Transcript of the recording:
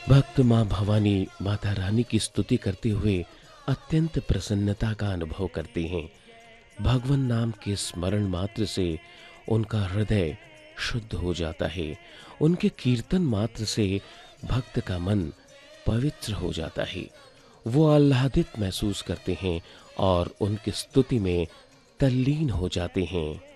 भक्त मां भवानी माता रानी की स्तुति करते हुए अत्यंत प्रसन्नता का अनुभव करते हैं। भगवन नाम के स्मरण मात्र से उनका हृदय शुद्ध हो जाता है। उनके कीर्तन मात्र से भक्त का मन पवित्र हो जाता है। वो आह्लादित महसूस करते हैं और उनकी स्तुति में तल्लीन हो जाते हैं।